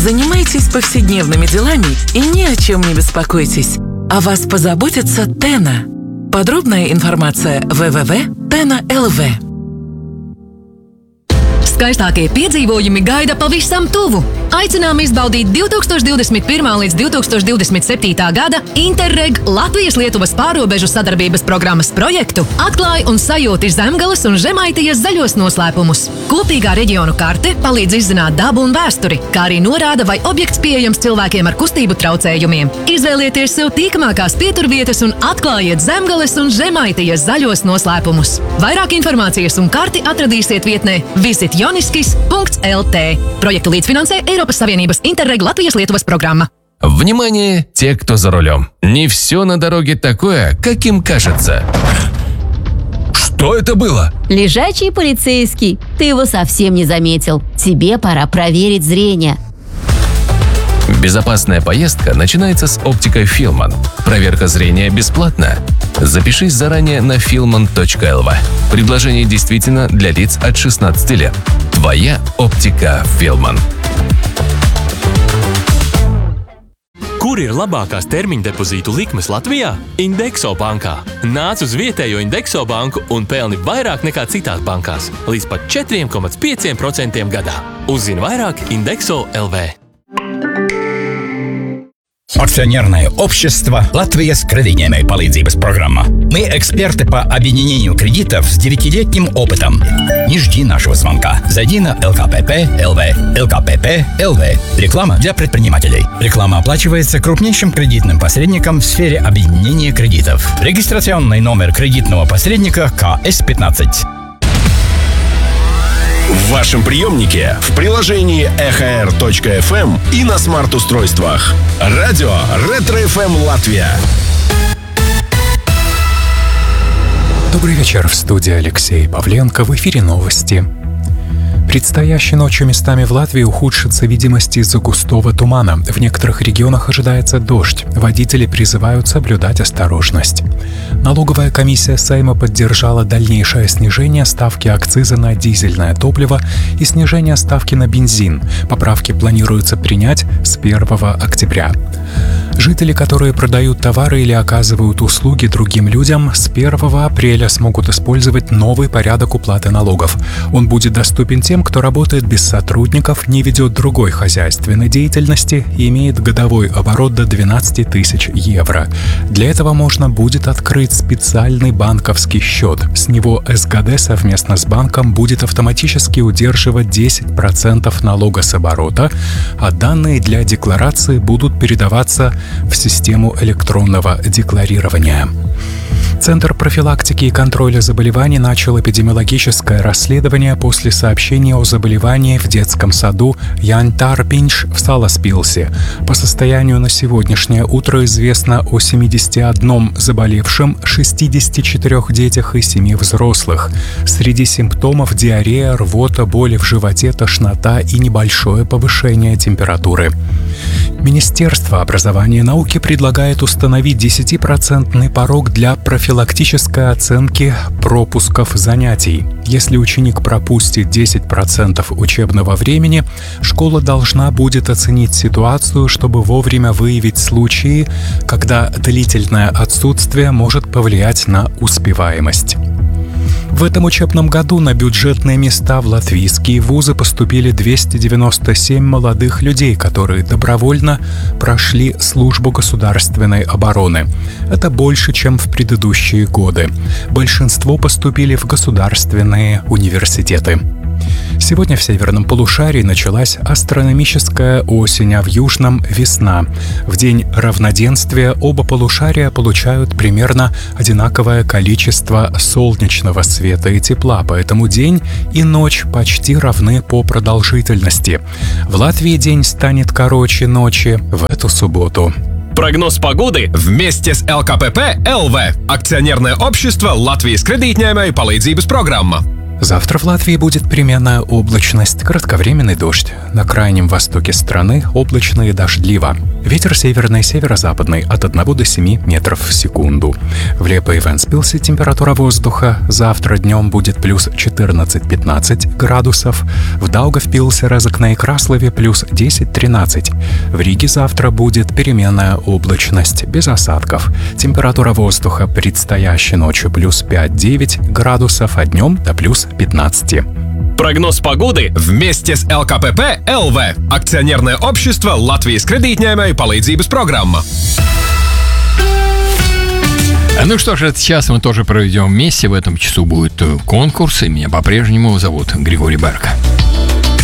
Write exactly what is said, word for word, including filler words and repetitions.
Занимайтесь повседневными делами и ни о чем не беспокойтесь. О вас позаботится Тена. Подробная информация дабл ю дабл ю дабл ю точка тена точка эл ви. Skaistākie piedzīvojumi gaida pavisam tuvu. Aicinām izbaudīt divtūkstoš divdesmit pirmā līdz divtūkstoš divdesmit septītā gada Interreg Latvijas-Lietuvas pārrobežu sadarbības programmas projektu Atklāj un sajūti Zemgales un Žemaitijas zaļos noslēpumus. Kopīgā reģionu karte palīdz izzināt dabu un vēsturi, kā arī norāda, vai objekts pieejams cilvēkiem ar kustību traucējumiem. Izvēlieties sev tīkamākās pieturvietas un atklājiet Zemgales un Žemaitijas zaļos noslēpumus. Vairāk informācijas un karti atradīsiet vietnē visit joniskis punkts эл тэ. Projektu līdzfinansē Eiropas Savienības Interreg Latvijas-Lietuvas программа. Внимание, те, кто за рулем. Не все на дороге такое, каким кажется. Что это было? Лежачий полицейский. Ты его совсем не заметил. Тебе пора проверить зрение. Безопасная поездка начинается с оптикой Филман. Проверка зрения бесплатна. Запишись заранее на филман точка эл ви. Предложение действительно для лиц от шестнадцати лет. Твоя оптика Филман. Kur ir labākās termiņa depozītu likmes Latvijā? Indexo bankā. Nāc uz vietējo Indexo banku un pelni vairāk nekā citās bankās. Līdz pat četri komats pieci procenti gadā. Uzzini vairāk Indexo точка эл ви. Акционерное общество «Латвия с кредитной palīdzības программа». Мы эксперты по объединению кредитов с девятилетним опытом. Не жди нашего звонка. Зайди на эл ка пэ пэ точка эл ви. эл ка пэ пэ точка эл ви. Реклама для предпринимателей. Реклама оплачивается крупнейшим кредитным посредником в сфере объединения кредитов. Регистрационный номер кредитного посредника ка эс пятнадцать. В вашем приемнике, в приложении эхо эр точка эф эм и на смарт-устройствах. Радио Ретро эф эм Латвия. Добрый вечер, в студии Алексей Павленко, в эфире новости. Предстоящей ночью местами в Латвии ухудшится видимость из-за густого тумана. В некоторых регионах ожидается дождь. Водители призывают соблюдать осторожность. Налоговая комиссия Сейма поддержала дальнейшее снижение ставки акциза на дизельное топливо и снижение ставки на бензин. Поправки планируется принять с первого октября. Жители, которые продают товары или оказывают услуги другим людям, с первого апреля смогут использовать новый порядок уплаты налогов. Он будет доступен тем, кто работает без сотрудников, не ведет другой хозяйственной деятельности и имеет годовой оборот до двенадцати тысяч евро. Для этого можно будет открыть специальный банковский счет. С него эс гэ дэ совместно с банком будет автоматически удерживать десять процентов налога с оборота, а данные для декларации будут передаваться в систему электронного декларирования. Центр профилактики и контроля заболеваний начал эпидемиологическое расследование после сообщения о заболевании в детском саду Янтарпинш в Саласпилсе. По состоянию на сегодняшнее утро известно о семидесяти одном заболевшем, шестидесяти четырёх детях и семи взрослых. Среди симптомов диарея, рвота, боли в животе, тошнота и небольшое повышение температуры. Министерство образования и науки предлагает установить десятипроцентный порог для профилактической оценки пропусков занятий. Если ученик пропустит десять процентов учебного времени, школа должна будет оценить ситуацию, чтобы вовремя выявить случаи, когда длительное отсутствие может повлиять на успеваемость. В этом учебном году на бюджетные места в латвийские вузы поступили двести девяносто семь молодых людей, которые добровольно прошли службу государственной обороны. Это больше, чем в предыдущие годы. Большинство поступили в государственные университеты. Сегодня в северном полушарии началась астрономическая осень, а в южном — весна. В день равноденствия оба полушария получают примерно одинаковое количество солнечного света и тепла, поэтому день и ночь почти равны по продолжительности. В Латвии день станет короче ночи в эту субботу. Прогноз погоды вместе с эл ка пэ пэ точка эл ви. Акционерное общество Латвijas kredītņēmēju palīdzības программа. Завтра в Латвии будет переменная облачность, кратковременный дождь. На крайнем востоке страны облачно и дождливо. Ветер северный, северо-западный от одного до семи метров в секунду. В Лепе и Вентспилсе температура воздуха завтра днем будет плюс четырнадцать-пятнадцать градусов. В Даугавпилсе, Резекне и Краслове плюс десять-тринадцать. В Риге завтра будет переменная облачность, без осадков. Температура воздуха предстоящей ночью плюс пять-девять градусов, а днем до плюс пятнадцать. Прогноз погоды вместе с эл ка пэ пэ эл ви. Акционерное общество Латвijas кредитņēmēju palīdzības программа. Ну что ж, сейчас мы тоже проведем вместе. В этом часу будет конкурс, и меня по-прежнему зовут Григорий Барка.